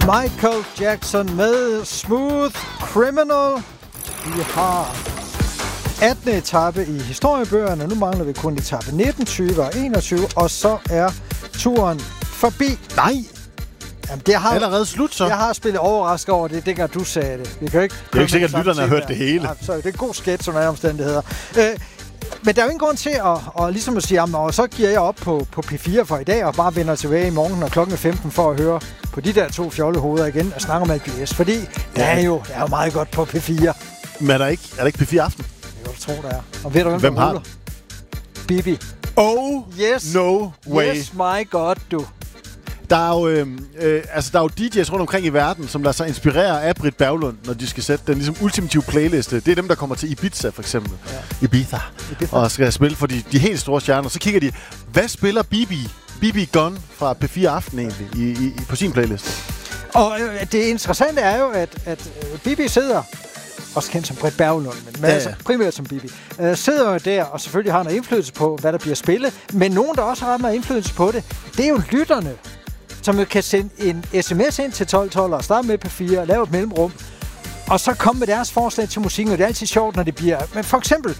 Michael Jackson med Smooth Criminal. Vi har 18. etape i historiebøgerne. Nu mangler vi kun etape 19, 20 og 21. Og så er turen forbi. Nej! Jamen, det har allerede slut, så. Jeg har spillet overrasket over det, dengang du sagde det. Vi kan ikke det er jo ikke sikkert, at lytterne har hørt det hele. Ja, så det er en god sketch under omstændigheder. Men der er jo ingen grund til at ligesom at sige, og så giver jeg op på P4 for i dag, og bare vender tilbage i morgen og klokken 15 for at høre på de der 2 fjollehoveder igen og snakke om AGS. Fordi det er jo meget godt på P4. Men er der ikke P4 Aften? Jeg tror, der er. Og ved du, hvem har det? Bibi. Oh, yes. No way. Yes, my God, du. Der er jo DJ's rundt omkring i verden, som lader sig inspirere af Britt Berglund, når de skal sætte den ligesom ultimative playliste. Det er dem, der kommer til Ibiza, for eksempel. Ja. Ibiza. Og skal spille for de helt store stjerner. Så kigger de, hvad spiller BB Gun fra P4 Aften egentlig på sin playliste? Og det interessante er jo, at BB sidder, også kendt som Britt Berglund, men altså primært som Bibi, sidder jo der og selvfølgelig har noget indflydelse på, hvad der bliver spillet. Men nogen, der også har meget indflydelse på det, det er jo lytterne, som kan sende en sms ind til 1212 og starte med P4 og lave et mellemrum, og så komme med deres forslag til musikken, og det er altid sjovt, når det bliver, men for eksempel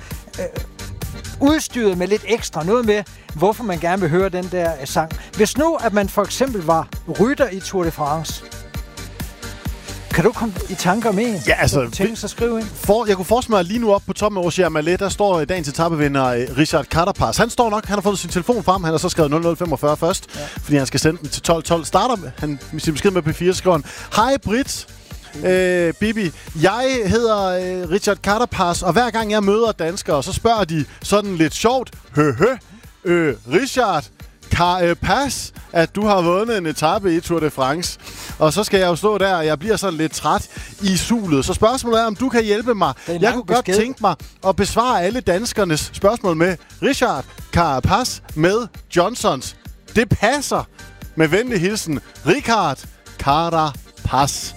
udstyret med lidt ekstra, noget med, hvorfor man gerne vil høre den der sang. Hvis nu, at man for eksempel var rytter i Tour de France, kan du komme i tanker om en? Ja, altså... Tænk sig at skrive ind. Jeg kunne forestille mig lige nu op på toppen af Ogier Malet, der står dagens etapevinder Richard Carapaz. Han står nok, han har fået sin telefon frem, han har så skrevet 0045 først, fordi han skal sende den til 1212. Starter han med sin besked med P4, skriver han: Hej Britt, Bibi, jeg hedder Richard Carapaz, og hver gang jeg møder danskere, så spørger de sådan lidt sjovt, Richard Carapaz, at du har vundet en etape i Tour de France. Og så skal jeg jo stå der, og jeg bliver sådan lidt træt i sulet. Så spørgsmålet er, om du kan hjælpe mig. Jeg kunne godt tænke mig at besvare alle danskernes spørgsmål med Richard Carapaz med Johnsons. Det passer. Med venlig hilsen, Richard Carapaz.